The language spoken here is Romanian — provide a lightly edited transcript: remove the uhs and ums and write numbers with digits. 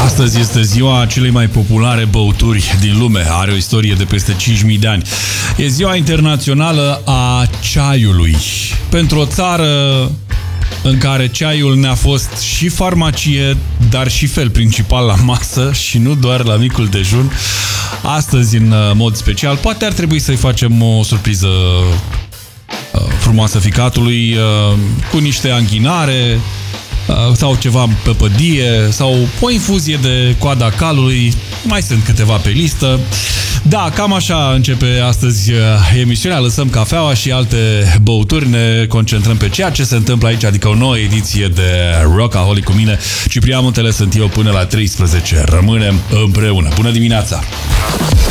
Astăzi este ziua celei mai populare băuturi din lume. Are o istorie de peste 5.000 de ani. E ziua internațională a ceaiului. Pentru o țară în care ceaiul ne-a fost și farmacie, dar și fel principal la masă și nu doar la micul dejun, astăzi, în mod special, poate ar trebui să-i facem o surpriză frumoasă ficatului cu niște anghinare sau ceva în păpădie sau o infuzie de coada calului. Mai sunt câteva pe listă. Da, cam așa începe astăzi emisiunea. Lăsăm cafeaua și alte băuturi. Ne concentrăm pe ceea ce se întâmplă aici, adică o nouă ediție de Rockaholic cu mine. Ciprian Muntele sunt eu până la 13. Rămânem împreună. Bună dimineața!